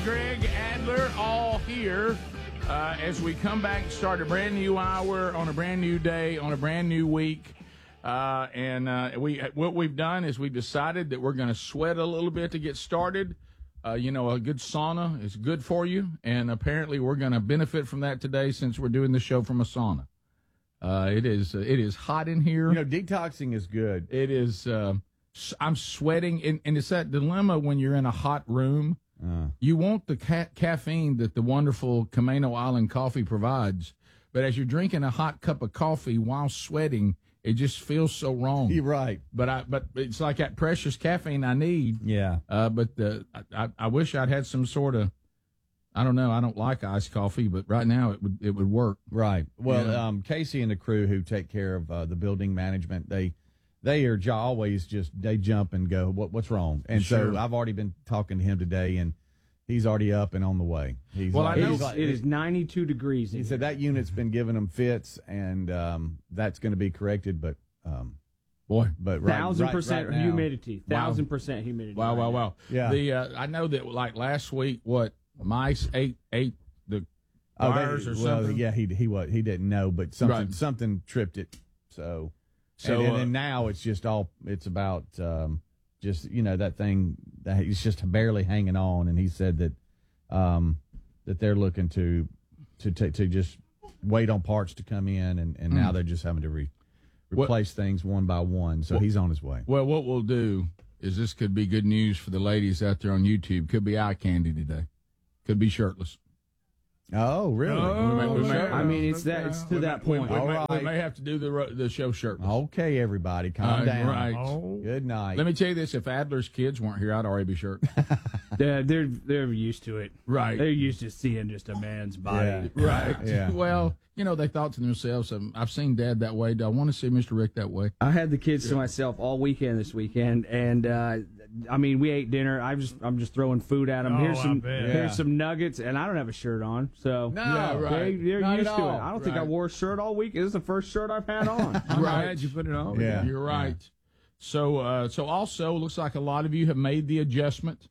Greg Adler, all here as we come back and start a brand new hour on a brand new day, on a brand new week. What we've done is we've decided that we're going to sweat a little bit to get started. A good sauna is good for you, and apparently we're going to benefit from that today since we're doing the show from a sauna. It is hot in here. Detoxing is good. It is. I'm sweating, and it's that dilemma when you're in a hot room. You want the caffeine that the wonderful Camano Island coffee provides, but as you're drinking a hot cup of coffee while sweating, it just feels so wrong. You're right. But it's like that precious caffeine I need. Yeah. I wish I'd had some sort of, I don't know. I don't like iced coffee, but right now it would work. Right. Well, Casey and the crew who take care of the building management, they are always they jump and go, what's wrong? And Sure. so I've already been talking to him today, and he's already up and on the way. I know it is 92 degrees. He said that unit's been giving him fits, and that's going to be corrected. But boy, but 1,000% now, humidity. 1,000% humidity. Wow. Yeah. I know that like last week, mice ate the wires or something. Yeah, he didn't know, but something tripped it. So and now it's just it's about that thing that he's just barely hanging on, and he said that that they're looking to just wait on parts to come in, and now they're just having to replace things one by one. So he's on his way. Well, what we'll do is this could be good news for the ladies out there on YouTube. Could be eye candy today. Could be shirtless. Oh, really? It's to that point. We may have to do the show shirtless. Okay, everybody, calm down. Right. Good night. Let me tell you this: if Adler's kids weren't here, I'd already be shirtless. They're used to it. Right. They're used to seeing just a man's body. Yeah. Right. Yeah. Well, they thought to themselves, I've seen Dad that way. Do I want to see Mr. Rick that way? I had the kids to myself all weekend this weekend, and we ate dinner. I'm just throwing food at them. Here's some nuggets, and I don't have a shirt on, so right. They're Not used at to it. all. I don't think I wore a shirt all week. This is the first shirt I've had on. I'm glad you put it on. Yeah. You're right. So also looks like a lot of you have made the adjustment.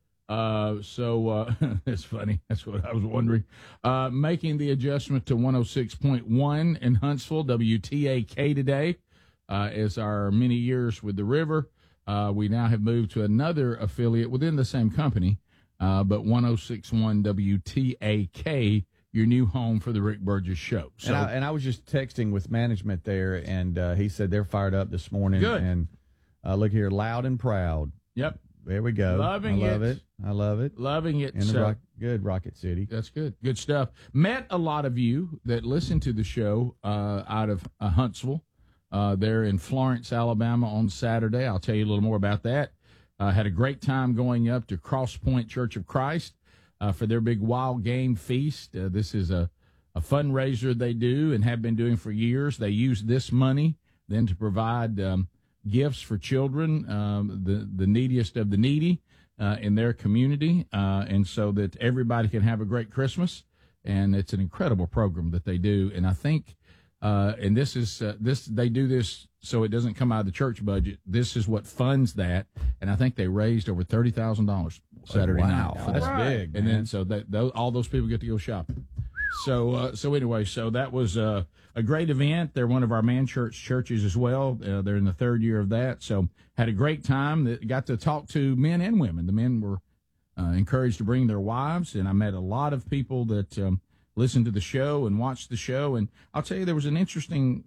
It's funny. That's what I was wondering. Making the adjustment to 106.1 in Huntsville, WTAK today, as our many years with the river. We now have moved to another affiliate within the same company, but 106.1 WTAK, your new home for the Rick Burgess Show. So, and I was just texting with management there, and he said they're fired up this morning. Good. And look here, loud and proud. Yep. There we go. I love it. Loving it. In good Rocket City. That's good. Good stuff. Met a lot of you that listen to the show out of Huntsville. There in Florence, Alabama on Saturday. I'll tell you a little more about that. Had a great time going up to Cross Point Church of Christ for their big wild game feast. This is a fundraiser they do and have been doing for years. They use this money then to provide gifts for children, the neediest of the needy in their community, and so that everybody can have a great Christmas. And it's an incredible program that they do. And I think and this is they do this so it doesn't come out of the church budget. This is what funds that, and I think they raised over $30,000 Saturday night. That's big. And then so all those people get to go shopping. So anyway, that was a great event. They're one of our man churches as well. They're in the third year of that. So had a great time. Got to talk to men and women. The men were encouraged to bring their wives, and I met a lot of people that listened to the show and watched the show. And I'll tell you, there was an interesting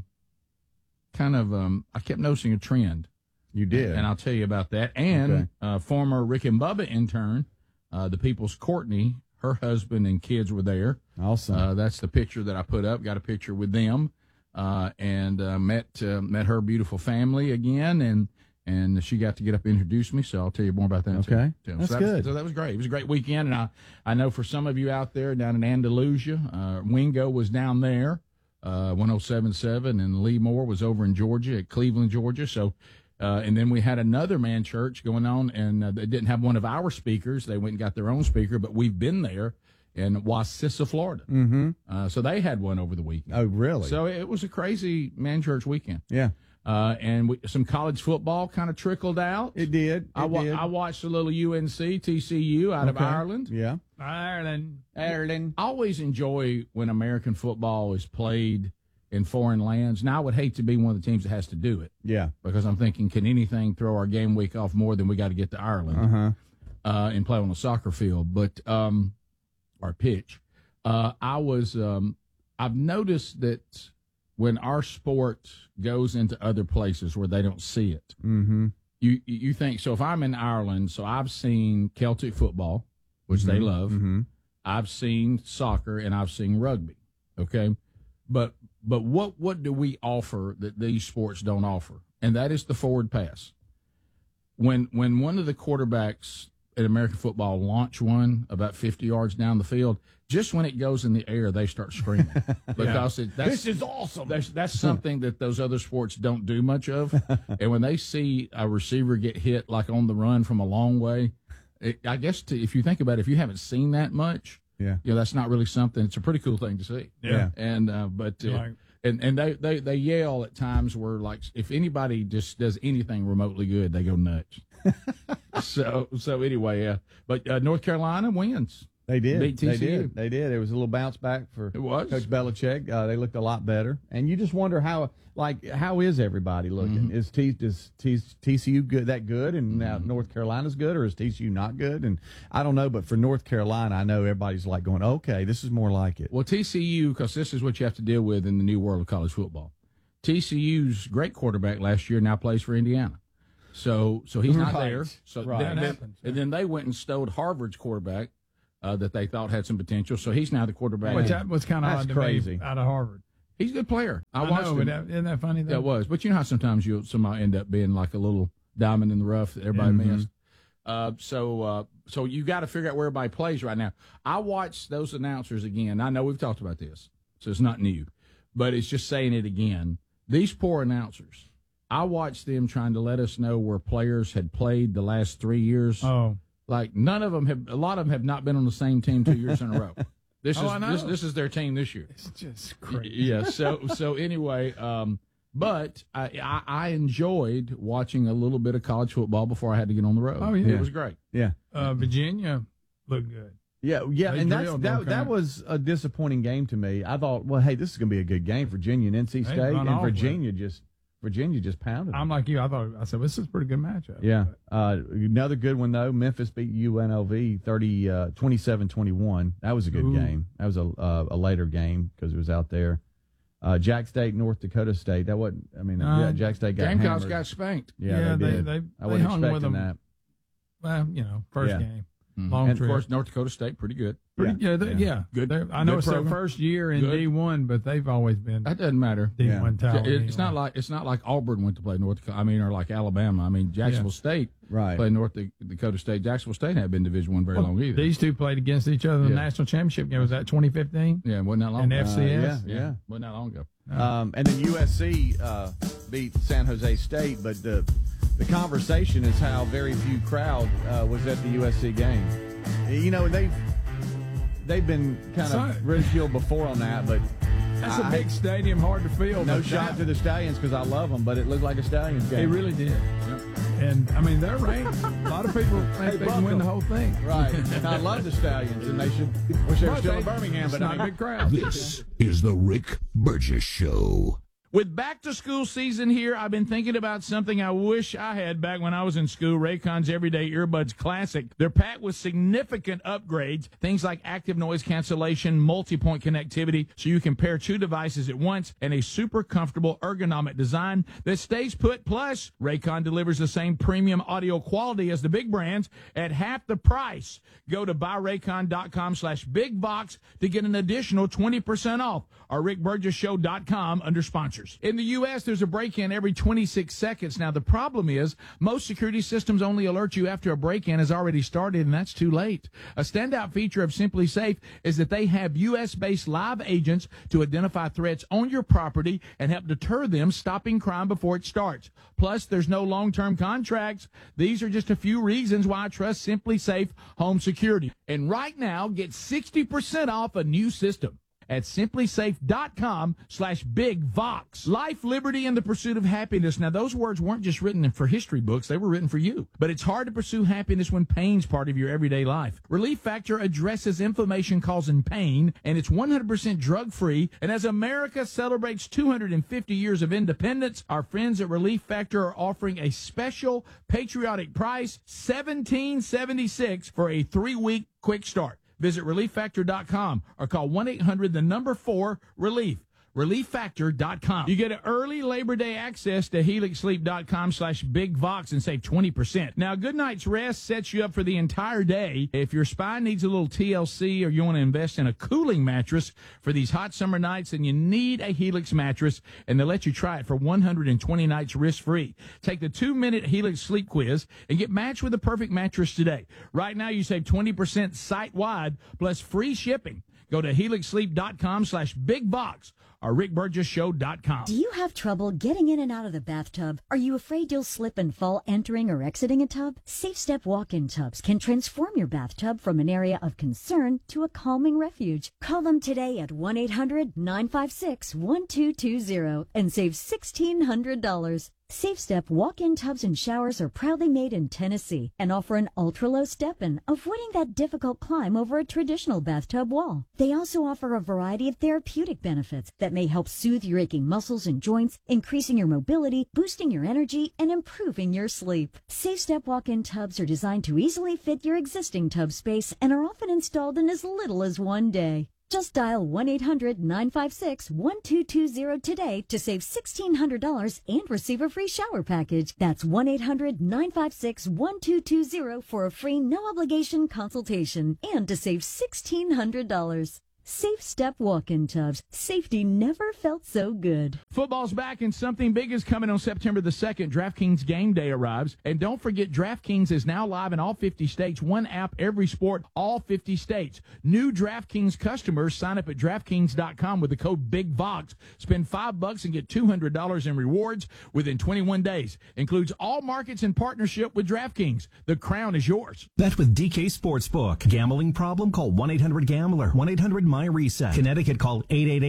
I kept noticing a trend. You did. And I'll tell you about that. And former Rick and Bubba intern, the People's Courtney, her husband and kids were there. Awesome. That's the picture that I put up. Got a picture with them, and met her beautiful family again, and she got to get up and introduce me. So I'll tell you more about that. Okay, too. that's good. So that was great. It was a great weekend, and I know for some of you out there down in Andalusia, Wingo was down there, 107.7, and Lee Moore was over in Georgia at Cleveland, Georgia. So. And then we had another man church going on, and they didn't have one of our speakers. They went and got their own speaker, but we've been there in Wasissa, Florida. Mm-hmm. So they had one over the weekend. Oh, really? So it was a crazy man church weekend. Yeah. and some college football kind of trickled out. It did. I watched a little UNC, TCU out of Ireland. Yeah. Ireland. I always enjoy when American football is played in foreign lands. Now, I would hate to be one of the teams that has to do it. Yeah. Because I'm thinking, can anything throw our game week off more than we got to get to Ireland and play on a soccer field, but or pitch. I've noticed that when our sport goes into other places where they don't see it, you think, so if I'm in Ireland, so I've seen Celtic football, which they love. I've seen soccer and I've seen rugby. Okay. But what do we offer that these sports don't offer? And that is the forward pass. When one of the quarterbacks in American football launch one about 50 yards down the field, just when it goes in the air, they start screaming because this is awesome. That's something that those other sports don't do much of. And when they see a receiver get hit like on the run from a long way, I guess if you think about it, if you haven't seen that much, that's not really something. It's a pretty cool thing to see. Yeah. And and they yell at times where, like, if anybody just does anything remotely good, they go nuts. so anyway, but North Carolina wins. They did. Beat TCU. They did. It was a little bounce back for Coach Belichick. They looked a lot better, and you just wonder how is everybody looking? Is TCU good, and now North Carolina's good, or is TCU not good? And I don't know, but for North Carolina, I know everybody's like going, okay, this is more like it. Well, TCU, because this is what you have to deal with in the new world of college football. TCU's great quarterback last year now plays for Indiana. So he's not there. So then they went and stowed Harvard's quarterback that they thought had some potential. So he's now the quarterback. Which that was kind of odd to me out of Harvard. He's a good player. I watched him. Isn't that funny, though? That was. But you know how sometimes you'll somehow end up being like a little diamond in the rough that everybody missed. So you got to figure out where everybody plays right now. I watched those announcers again. I know we've talked about this, so it's not new. But it's just saying it again. These poor announcers. I watched them trying to let us know where players had played the last 3 years. Oh. Like, none of them have, a lot of them have not been on the same team 2 years in a row. This is their team this year. It's just crazy. Yeah. So anyway, but I enjoyed watching a little bit of college football before I had to get on the road. Oh, yeah. It was great. Yeah. Virginia looked good. Yeah, and that was a disappointing game to me. I thought, well, hey, this is going to be a good game, Virginia and NC State, and Virginia just pounded them. I'm like you. I said, this is a pretty good matchup. Yeah. Another good one, though. Memphis beat UNLV 27-21. That was a good game. That was a later game because it was out there. Jack State, North Dakota State. That wasn't, Jack State got Gamecocks hammered. got spanked. Yeah, they did. I wasn't hung with them. That. Well, first game. Long and trip. Of course, North Dakota State, pretty good. Good. I know it's their first year in D1, but they've always been. That doesn't matter. D1 talent. It's not like Auburn went to play North Dakota. Or like Alabama. Jacksonville State played North Dakota State. Jacksonville State hadn't been Division I very long either. These two played against each other in the national championship game. Was that 2015? Yeah, wasn't that long ago. In FCS? Yeah, wasn't that long ago. And then USC beat San Jose State, but the conversation is how very few crowd was at the USC game. They've been kind of ridiculed before on that, but that's a big stadium, hard to fill. No shot to the Stallions because I love them, but it looked like a Stallions game. It really did. Yep. And they're ranked. A lot of people think they can win the whole thing. Right. And I love the Stallions, and they should wish they were still in Birmingham, but not a big crowd. This is the Rick Burgess Show. With back-to-school season here, I've been thinking about something I wish I had back when I was in school, Raycon's Everyday Earbuds Classic. They're packed with significant upgrades, things like active noise cancellation, multi-point connectivity, so you can pair two devices at once, and a super comfortable ergonomic design that stays put. Plus, Raycon delivers the same premium audio quality as the big brands at half the price. Go to buyraycon.com/bigbox to get an additional 20% off, or rickburgesshow.com under sponsors. In the U.S., there's a break-in every 26 seconds. Now, the problem is most security systems only alert you after a break-in has already started, and that's too late. A standout feature of Simply Safe is that they have U.S.-based live agents to identify threats on your property and help deter them, stopping crime before it starts. Plus, there's no long-term contracts. These are just a few reasons why I trust Simply Safe Home Security. And right now, get 60% off a new system. at simplysafe.com/bigvox. Life, liberty, and the pursuit of happiness. Now, those words weren't just written for history books. They were written for you. But it's hard to pursue happiness when pain's part of your everyday life. Relief Factor addresses inflammation causing pain, and it's 100% drug-free. And as America celebrates 250 years of independence, our friends at Relief Factor are offering a special patriotic price, $17.76 for a 3-week quick start. Visit ReliefFactor.com or call 1-800-4-RELIEF. ReliefFactor.com. You get an early Labor Day access to HelixSleep.com/BigVox and save 20%. Now, a good night's rest sets you up for the entire day. If your spine needs a little TLC or you want to invest in a cooling mattress for these hot summer nights, then you need a Helix mattress, and they'll let you try it for 120 nights risk-free. Take the 2-minute Helix sleep quiz and get matched with the perfect mattress today. Right now, you save 20% site-wide plus free shipping. Go to HelixSleep.com/BigVox or RickBurgessShow.com. Do you have trouble getting in and out of the bathtub? Are you afraid you'll slip and fall entering or exiting a tub? SafeStep walk-in tubs can transform your bathtub from an area of concern to a calming refuge. Call them today at 1-800-956-1220 and save $1,600. SafeStep walk-in tubs and showers are proudly made in Tennessee and offer an ultra-low step-in, avoiding that difficult climb over a traditional bathtub wall. They also offer a variety of therapeutic benefits that may help soothe your aching muscles and joints, increasing your mobility, boosting your energy, and improving your sleep. SafeStep walk-in tubs are designed to easily fit your existing tub space and are often installed in as little as 1 day. Just dial 1-800-956-1220 today to save $1,600 and receive a free shower package. That's 1-800-956-1220 for a free no-obligation consultation and to save $1,600. SafeStep walk-in tubs. Safety never felt so good. Football's back and something big is coming on September the 2nd. DraftKings Game Day arrives. And don't forget, DraftKings is now live in all 50 states. One app, every sport, all 50 states. New DraftKings customers sign up at DraftKings.com with the code BIGVOX. Spend $5 and get $200 in rewards within 21 days. Includes all markets in partnership with DraftKings. The crown is yours. Bet with DK Sportsbook. Gambling problem? Call 1-800-GAMBLER. 1-800-MY-RESET. Connecticut, call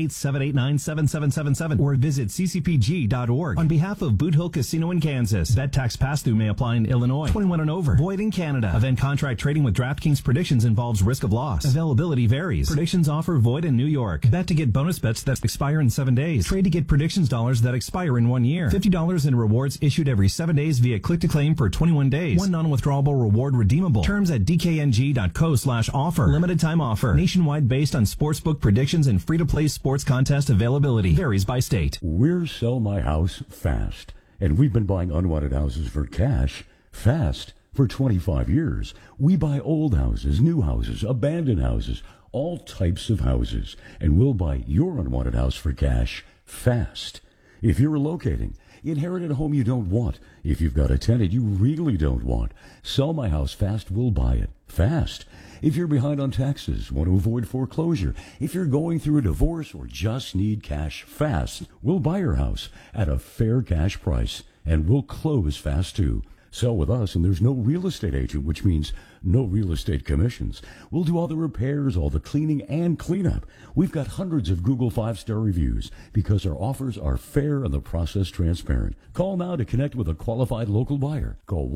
888-789-7777 or visit ccpg.org. On behalf of Boot Hill Casino in Kansas, bet tax pass-through may apply in Illinois. 21 and over. Void in Canada. Event contract trading with DraftKings predictions involves risk of loss. Availability varies. Predictions offer void in New York. Bet to get bonus bets that expire in 7 days. Trade to get predictions dollars that expire in 1 year. $50 in rewards issued every 7 days via click-to-claim for 21 days. One non-withdrawable reward redeemable. Terms at dkng.co/offer. Limited time offer. Nationwide based on sportsbook predictions and free-to-play sports contest availability. Varies by state. We're Sell My House Fast, and we've been buying unwanted houses for cash fast for 25 years. We buy old houses, new houses, abandoned houses, all types of houses, and we'll buy your unwanted house for cash fast. If you're relocating, inherited a home you don't want, if you've got a tenant you really don't want, Sell My House Fast will buy it fast. If you're behind on taxes, want to avoid foreclosure, if you're going through a divorce or just need cash fast, we'll buy your house at a fair cash price, and we'll close fast too. Sell with us, and there's no real estate agent, which means no real estate commissions. We'll do all the repairs, all the cleaning, and cleanup. We've got hundreds of Google 5-star reviews because our offers are fair and the process transparent. Call now to connect with a qualified local buyer. Call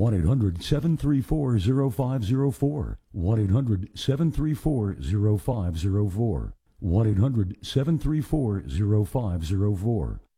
1-800-734-0504. 1-800-734-0504. 1-800-734-0504.